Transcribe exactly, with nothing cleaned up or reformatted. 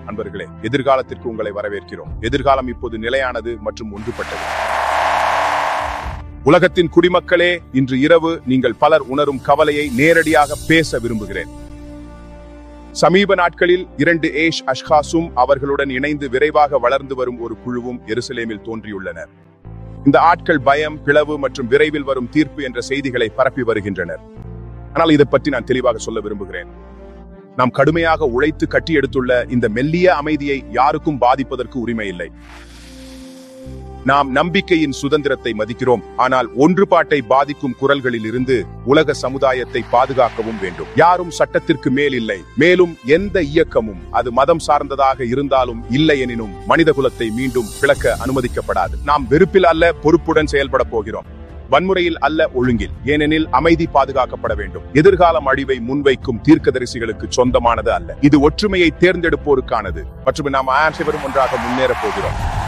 அன்பர்களே, எதிர்காலத்திற்கு உங்களை வரவேற்கிறோம். எதிர்காலம் இப்போது நிலையானது மற்றும் ஒன்றுபட்டது. உலகத்தின் குடிமக்களே, இன்று இரவு நீங்கள் பலர் உணரும் கவலையை நேரடியாக பேச விரும்புகிறேன். சமீப நாட்களில் இரண்டு ஏஷ் அஷ்காசும் அவர்களுடன் இணைந்து விரைவாக வளர்ந்து வரும் ஒரு குழுவும் எருசலேமில் தோன்றியுள்ளனர். இந்த ஆட்கள் பயம், பிளவு மற்றும் விரைவில் வரும் தீர்ப்பு என்ற செய்திகளை பரப்பி வருகின்றனர். ஆனால் இதை பற்றி நான் தெளிவாக சொல்ல விரும்புகிறேன். நாம் கடுமையாக உழைத்து கட்டி எடுத்துள்ள இந்த மெல்லிய அமைதியை யாருக்கும் பாதிப்பதற்கு உரிமை இல்லை. நாம் நம்பிக்கையின் சுதந்திரத்தை மதிக்கிறோம், ஆனால் ஒன்றுபாட்டை பாதிக்கும் குரல்களில் இருந்து உலக சமுதாயத்தை பாதுகாக்கவும் வேண்டும். யாரும் சட்டத்திற்கு மேல் இல்லை. மேலும் எந்த இயக்கமும், அது மதம் சார்ந்ததாக இருந்தாலும் இல்லை எனினும், மனித குலத்தை மீண்டும் பிளக்க அனுமதிக்கப்படாது. நாம் வெறுப்பில் அல்ல, பொறுப்புடன் செயல்பட போகிறோம். வன்முறையில் அல்ல, ஒழுங்கில். ஏனெனில் அமைதி பாதுகாக்கப்பட வேண்டும். எதிர்காலம் அழிவை முன்வைக்கும் தீர்க்கதரிசிகளுக்கு சொந்தமானது அல்ல. இது ஒற்றுமையை தேர்ந்தெடுப்போருக்கானது. மற்றும் நாம் அனைவரும் ஒன்றாக முன்னேற போகிறோம்.